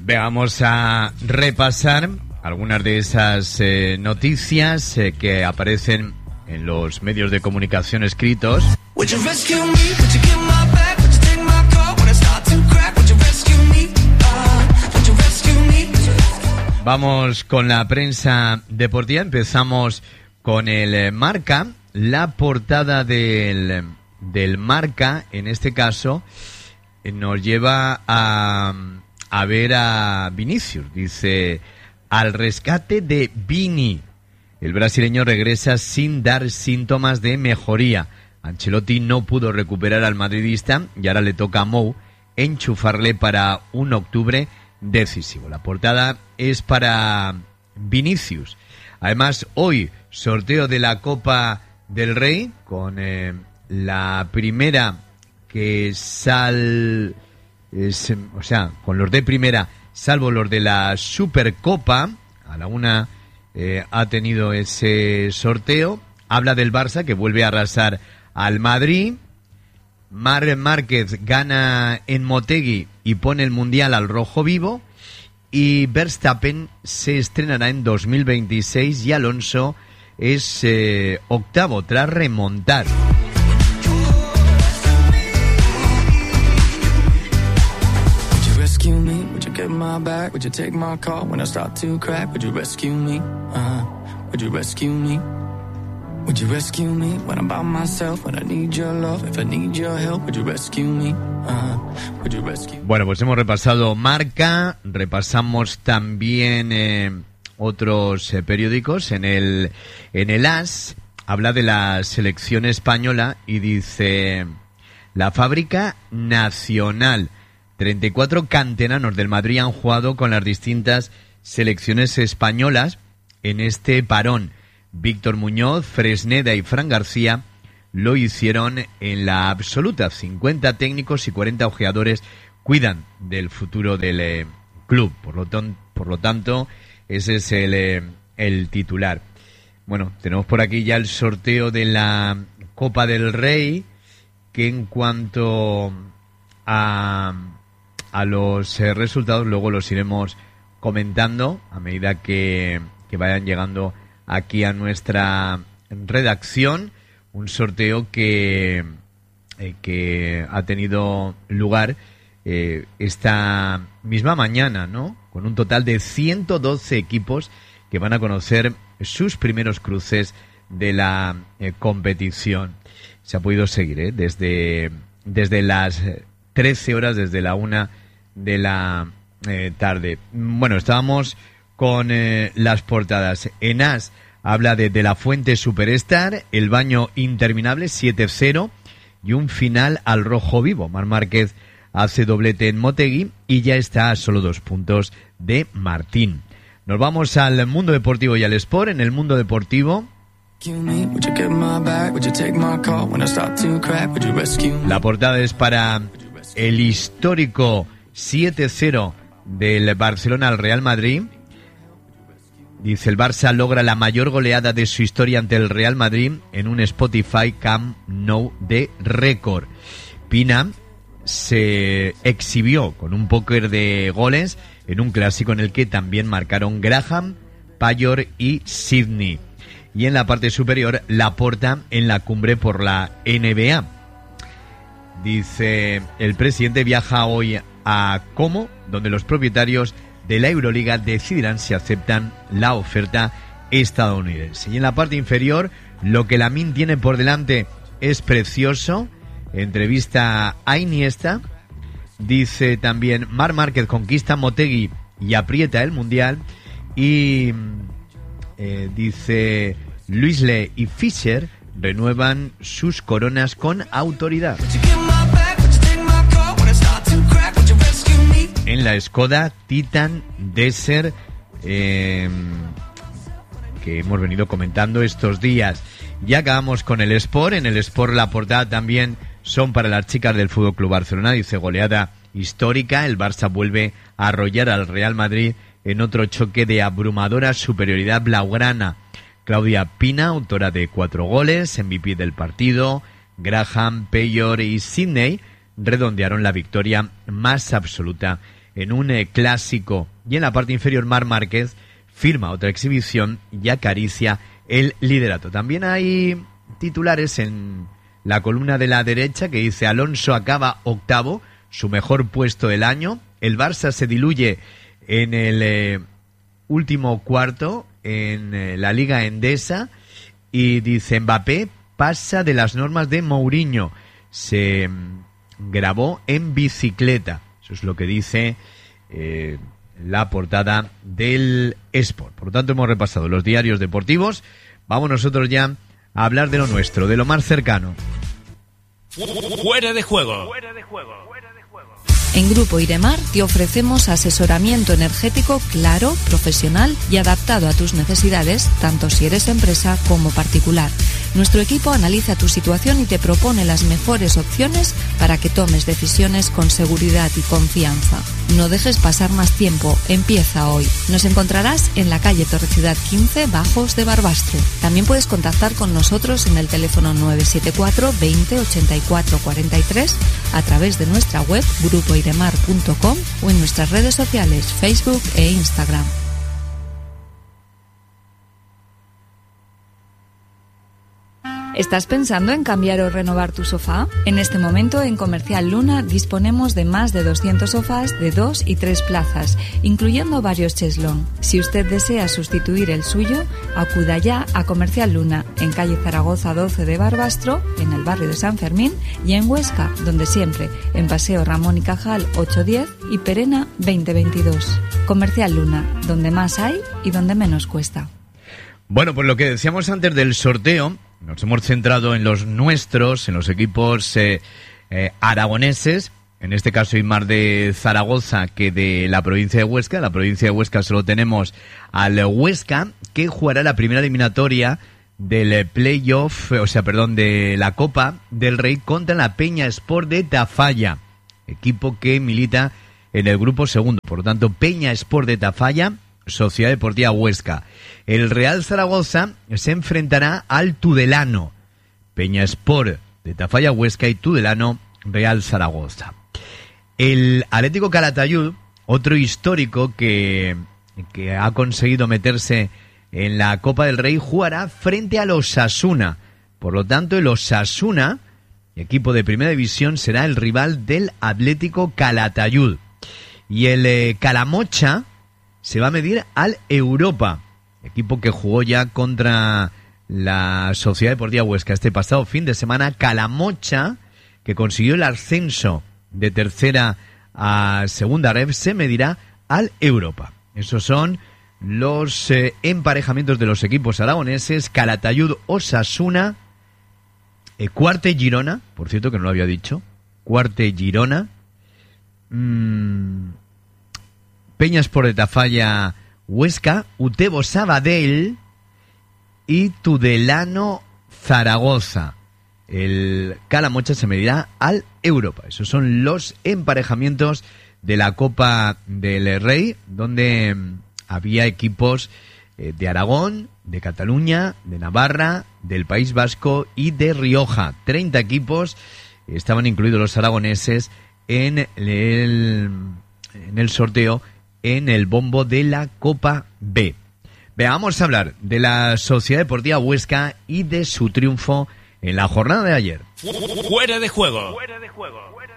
Vamos a repasar algunas de esas noticias que aparecen en los medios de comunicación escritos. Vamos con la prensa deportiva. Empezamos con el Marca. La portada del Marca, en este caso, nos lleva a ver a Vinicius. Dice: al rescate de Vini. El brasileño regresa sin dar síntomas de mejoría. Ancelotti no pudo recuperar al madridista y ahora le toca a Mou enchufarle para un octubre decisivo. La portada es para Vinicius. Además, hoy sorteo de la Copa del Rey con la primera que con los de primera, salvo los de la Supercopa. A la una ha tenido ese sorteo. Habla del Barça, que vuelve a arrasar al Madrid. Marc Márquez gana en Motegi y pone el Mundial al rojo vivo. Y Verstappen se estrenará en 2026 y Alonso es octavo tras remontar. Get my back, would you take my call when I start to crack? Would you rescue me? Would you rescue me? Would you rescue me when I'm by myself? When I need your love, if I need your help, would you rescue me? Would you rescue me? Bueno, pues hemos repasado Marca, repasamos también otros periódicos. En el AS habla de la selección española y dice: la fábrica nacional. 34 canteranos del Madrid han jugado con las distintas selecciones españolas en este parón. Víctor Muñoz, Fresneda y Fran García lo hicieron en la absoluta. 50 técnicos y 40 ojeadores cuidan del futuro del club. Por lo tanto, ese es el titular. Bueno, tenemos por aquí ya el sorteo de la Copa del Rey, que en cuanto a los resultados luego los iremos comentando a medida que vayan llegando aquí a nuestra redacción. Un sorteo que ha tenido lugar esta misma mañana, ¿no? Con un total de 112 equipos que van a conocer sus primeros cruces de la competición. Se ha podido seguir desde las 13 horas, desde la 1 de la tarde. Bueno, estábamos con las portadas. En AS habla de la Fuente Superstar, el baño interminable 7-0 y un final al rojo vivo. Marc Márquez hace doblete en Motegi y ya está a solo 2 puntos de Martín. Nos vamos al mundo deportivo y al Sport. En el mundo deportivo, la portada es para el histórico 7-0 del Barcelona al Real Madrid. Dice: el Barça logra la mayor goleada de su historia ante el Real Madrid en un Spotify Camp Nou de récord. Pina se exhibió con un póker de goles en un clásico en el que también marcaron Graham, Payor y Sidney. Y en la parte superior, Laporta en la cumbre por la NBA. Dice: el presidente viaja hoy a Como, donde los propietarios de la Euroliga decidirán si aceptan la oferta estadounidense. Y en la parte inferior, lo que Lamine tiene por delante es precioso. Entrevista a Iniesta. Dice también: Marc Márquez conquista Motegi y aprieta el Mundial. Y dice: Luis Le y Fischer renuevan sus coronas con autoridad. En la Skoda Titan Desert, que hemos venido comentando estos días. Ya acabamos con el Sport. En el Sport la portada también son para las chicas del FC Barcelona. Dice: goleada histórica, el Barça vuelve a arrollar al Real Madrid en otro choque de abrumadora superioridad blaugrana. Claudia Pina, autora de 4 goles, MVP del partido. Graham, Payor y Sidney redondearon la victoria más absoluta en un clásico. Y en la parte inferior, Marc Márquez firma otra exhibición y acaricia el liderato. También hay titulares en la columna de la derecha que dice: Alonso acaba octavo, su mejor puesto del año. El Barça se diluye en el último cuarto en la Liga Endesa. Y dice: Mbappé pasa de las normas de Mourinho. Se grabó en bicicleta. Eso es lo que dice la portada del Sport. Por lo tanto, hemos repasado los diarios deportivos. Vamos nosotros ya a hablar de lo nuestro, de lo más cercano. Fuera de juego. En Grupo Iremar te ofrecemos asesoramiento energético claro, profesional y adaptado a tus necesidades, tanto si eres empresa como particular. Nuestro equipo analiza tu situación y te propone las mejores opciones para que tomes decisiones con seguridad y confianza. No dejes pasar más tiempo, empieza hoy. Nos encontrarás en la calle Torreciudad 15, Bajos de Barbastro. También puedes contactar con nosotros en el teléfono 974 20 84 43 a través de nuestra web grupoiremar.com o en nuestras redes sociales Facebook e Instagram. ¿Estás pensando en cambiar o renovar tu sofá? En este momento en Comercial Luna disponemos de más de 200 sofás de 2 y 3 plazas, incluyendo varios cheslón. Si usted desea sustituir el suyo, acuda ya a Comercial Luna, en calle Zaragoza 12 de Barbastro, en el barrio de San Fermín, y en Huesca, donde siempre, en Paseo Ramón y Cajal 810 y Perena 2022. Comercial Luna, donde más hay y donde menos cuesta. Bueno, pues lo que decíamos antes del sorteo, nos hemos centrado en los nuestros, en los equipos aragoneses, en este caso hay más de Zaragoza que de la provincia de Huesca. En la provincia de Huesca solo tenemos al Huesca, que jugará la primera eliminatoria del playoff, de la Copa del Rey contra la Peña Sport de Tafalla, equipo que milita en el grupo segundo. Por lo tanto, Peña Sport de Tafalla, Sociedad Deportiva Huesca. El Real Zaragoza se enfrentará al Tudelano, Peña Sport de Tafalla Huesca y Tudelano Real Zaragoza. El Atlético Calatayud, otro histórico que ha conseguido meterse en la Copa del Rey, jugará frente al Osasuna. Por lo tanto, el Osasuna, equipo de primera división, será el rival del Atlético Calatayud. Y el Calamocha se va a medir al Europa, equipo que jugó ya contra la Sociedad Deportiva Huesca este pasado fin de semana. Calamocha, que consiguió el ascenso de tercera a segunda ref, se medirá al Europa. Esos son los emparejamientos de los equipos aragoneses: Calatayud, Osasuna, Cuarte Girona, por cierto que no lo había dicho, Cuarte Girona, Peña Sport de Tafalla Huesca, Utebo Sabadell y Tudelano Zaragoza. El Calamocha se medirá al Europa. Esos son los emparejamientos de la Copa del Rey, donde había equipos de Aragón, de Cataluña, de Navarra, del País Vasco y de Rioja. 30 equipos, estaban incluidos los aragoneses en el sorteo, en el bombo de la Copa B. Vamos a hablar de la Sociedad Deportiva Huesca y de su triunfo en la jornada de ayer. Fuera de juego.